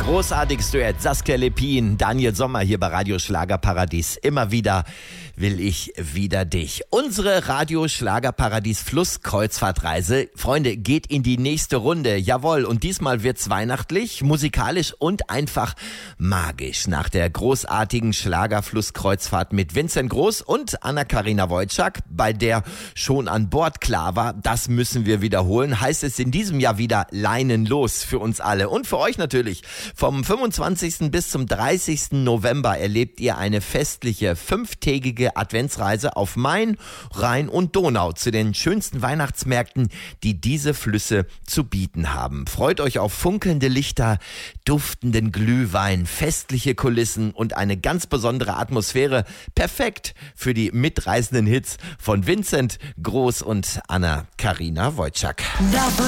Großartiges Duett, Saskia Lepin, Daniel Sommer hier bei Radio Schlagerparadies. Immer wieder will ich wieder dich. Unsere Radio Schlagerparadies Flusskreuzfahrtreise, Freunde, geht in die nächste Runde. Jawohl, und diesmal wird's weihnachtlich, musikalisch und einfach magisch. Nach der großartigen Schlagerflusskreuzfahrt mit Vincent Groß und Anna-Karina Wojcik, bei der schon an Bord klar war, das müssen wir wiederholen, heißt es in diesem Jahr wieder leinenlos für uns alle und für euch natürlich. Vom 25. bis zum 30. November erlebt ihr eine festliche 5-tägige Adventsreise auf Main, Rhein und Donau zu den schönsten Weihnachtsmärkten, die diese Flüsse zu bieten haben. Freut euch auf funkelnde Lichter, duftenden Glühwein, festliche Kulissen und eine ganz besondere Atmosphäre. Perfekt für die mitreißenden Hits von Vincent Groß und Anna-Karina Wojcik.